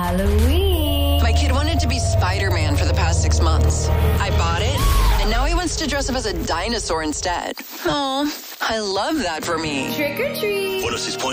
Halloween. My kid wanted to be Spider-Man for the past 6 months. I bought it, and now he wants to dress up as a dinosaur instead. Oh, I love that for me. Trick or treat. 106.9